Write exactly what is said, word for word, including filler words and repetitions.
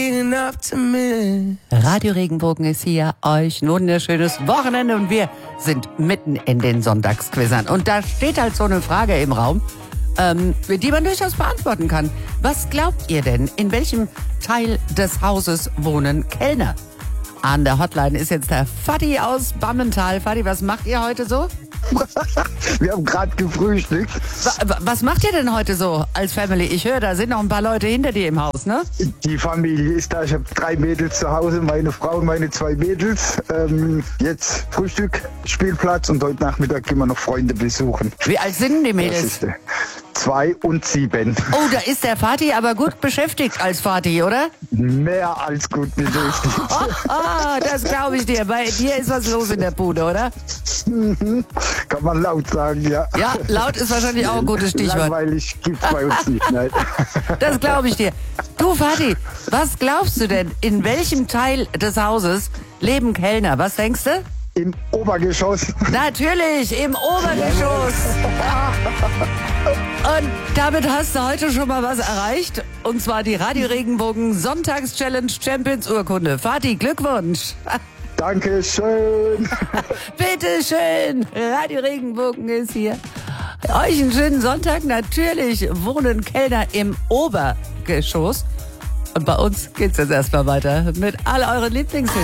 Radio Regenbogen ist hier, euch ein wunderschönes Wochenende und wir sind mitten in den Sonntagsquizzern. Und da steht halt so eine Frage im Raum, ähm, die man durchaus beantworten kann. Was glaubt ihr denn, in welchem Teil des Hauses wohnen Kellner? An der Hotline ist jetzt der Vati aus Bammental. Vati, was macht ihr heute so? Wir haben gerade gefrühstückt. Wa- Was macht ihr denn heute so als Family? Ich höre, da sind noch ein paar Leute hinter dir im Haus, ne? Die Familie ist da. Ich habe drei Mädels zu Hause, meine Frau und meine zwei Mädels. Ähm, jetzt Frühstück, Spielplatz und heute Nachmittag gehen wir noch Freunde besuchen. Wie alt sind denn die Das Mädels? ist, äh, zwei und sieben. Oh, da ist der Vati aber gut beschäftigt als Vati, oder? Mehr als gut beschäftigt. Ah, das glaube ich dir. Bei dir ist was los in der Bude, oder? Kann man laut sagen, ja. Ja, laut ist wahrscheinlich auch ein gutes Stichwort. Langweilig gibt's bei uns nicht. Nein. Das glaube ich dir. Du, Vati, was glaubst du denn, in welchem Teil des Hauses leben Kellner? Was denkst du? Im Obergeschoss. Natürlich, im Obergeschoss. Und damit hast du heute schon mal was erreicht. Und zwar die Radio Regenbogen Sonntags-Challenge Champions Urkunde. Vati, Glückwunsch. Danke schön. Bitte schön. Radio Regenbogen ist hier. Euch einen schönen Sonntag. Natürlich wohnen Kellner im Obergeschoss. Und bei uns geht's jetzt erstmal weiter mit all euren Lieblingshits.